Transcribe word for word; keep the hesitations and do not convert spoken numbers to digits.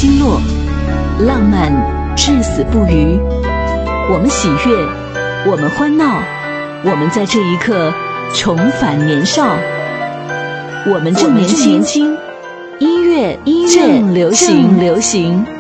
经络，浪漫至死不渝。我们喜悦，我们欢闹，我们在这一刻重返年少。我们正年轻，音乐正流行，流行。